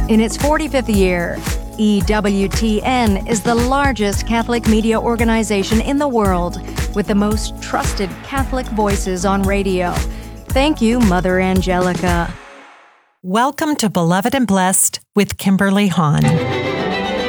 In its 45th year, EWTN is the largest Catholic media organization in the world with the most trusted Catholic voices on radio. Thank you, Mother Angelica. Welcome to Beloved and Blessed with Kimberly Hahn.